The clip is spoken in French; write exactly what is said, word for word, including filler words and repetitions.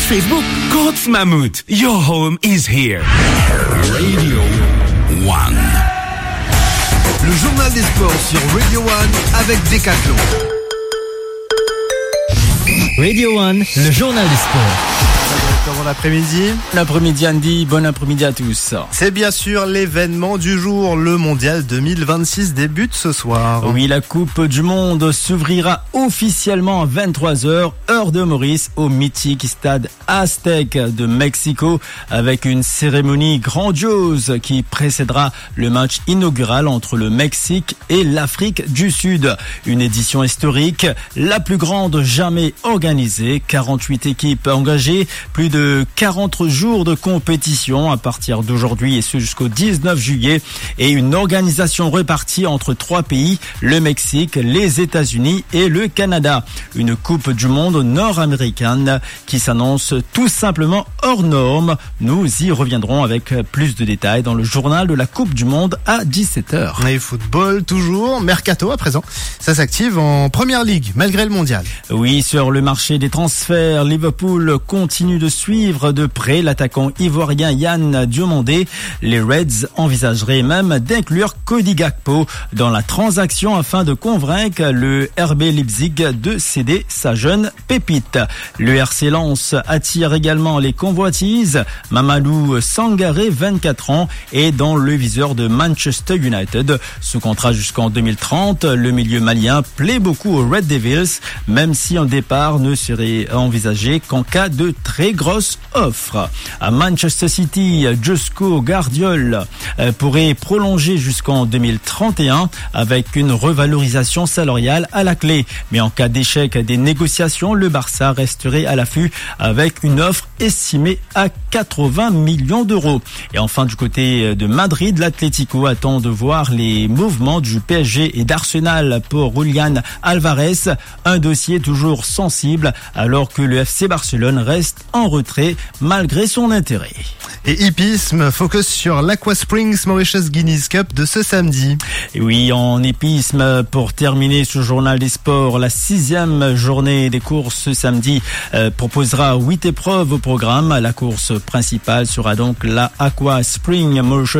Facebook. Courts Mammouth, your home is here. Radio One. Le journal des sports sur Radio One avec Decathlon. Radio One, le journal des sports. Bon après-midi. Bon après-midi Andy, bon après-midi à tous. C'est bien sûr l'événement du jour, le Mondial deux mille vingt-six débute ce soir. Oui, la Coupe du Monde s'ouvrira officiellement à vingt-trois heures, heure de Maurice, au mythique stade Aztec de Mexico, avec une cérémonie grandiose qui précédera le match inaugural entre le Mexique et l'Afrique du Sud. Une édition historique, la plus grande jamais organisée, quarante-huit équipes engagées, plus de quarante jours de compétition à partir d'aujourd'hui et ce jusqu'au dix-neuf juillet et une organisation répartie entre trois pays, le Mexique, les États-Unis et le Canada. Une Coupe du Monde nord-américaine qui s'annonce tout simplement hors norme. Nous y reviendrons avec plus de détails dans le journal de la Coupe du Monde à dix-sept heures. Et football toujours, mercato à présent. Ça s'active en Première Ligue malgré le mondial. Oui, sur le marché des transferts, Liverpool continue de suivre de près l'attaquant ivoirien Yann Diomandé. Les Reds envisageraient même d'inclure Cody Gakpo dans la transaction afin de convaincre le R B Leipzig de céder sa jeune pépite. Le R C Lens attire également les convoitises. Mamadou Sangaré, vingt-quatre ans, est dans le viseur de Manchester United. Sous contrat jusqu'en deux mille trente, le milieu malien plaît beaucoup aux Red Devils, même si un départ ne serait envisagé qu'en cas de très grosse offre. À Manchester City, Josko Guardiola pourrait prolonger jusqu'en deux mille trente et un avec une revalorisation salariale à la clé. Mais en cas d'échec des négociations, le Barça resterait à l'affût avec une offre estimée à quatre-vingts millions d'euros. Et enfin, du côté de Madrid, l'Atlético attend de voir les mouvements du P S G et d'Arsenal pour Julián Alvarez. Un dossier toujours sensible alors que le F C Barcelone reste en retrait malgré son intérêt. Et hippisme, focus sur l'Aqua Springs Mauritius Guineas Cup de ce samedi. Et oui, en hippisme, pour terminer ce journal des sports, la sixième journée des courses ce samedi euh, proposera huit épreuves au programme. La course principale sera donc la Aqua Spring Mauritius